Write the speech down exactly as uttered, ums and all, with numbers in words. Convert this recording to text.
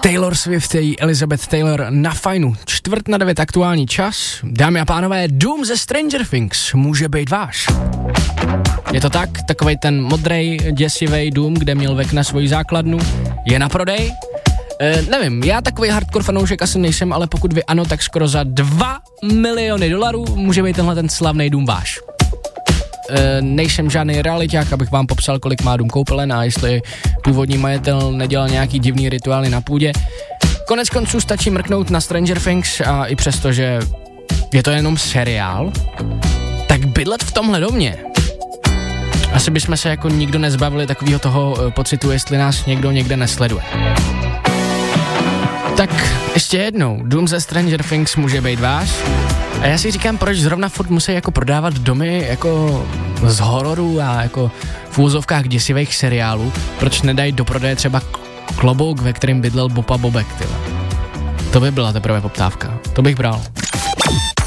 Taylor Swift, její Elizabeth Taylor na fajnu. Čtvrt na devět aktuální čas. Dámy a pánové, Dům ze Stranger Things může být váš. Je to tak? Takovej ten modrej, děsivej dům, kde měl Vecna svoji základnu, je na prodej? E, nevím, já takový hardcore fanoušek asi nejsem, ale pokud vy ano, tak skoro za dva miliony dolarů může být tenhle ten slavný dům váš. E, nejsem žádný realiťák, abych vám popsal, kolik má dům koupelen a jestli původní majitel nedělal nějaký divný rituály na půdě. Konec konců stačí mrknout na Stranger Things a i přesto, že je to jenom seriál, tak bydlet v tomhle domě. Asi bychom se jako nikdo nezbavili takového toho pocitu, jestli nás někdo někde nesleduje. Tak ještě jednou, Dům ze Stranger Things může být váš. A já si říkám, proč zrovna furt musí jako prodávat domy jako z hororu a jako v úvozovkách děsivých seriálů. Proč nedají do prodeje třeba klobouk, ve kterém bydlel Bob a Bobek, tyhle. To by byla teprve poptávka. To bych bral.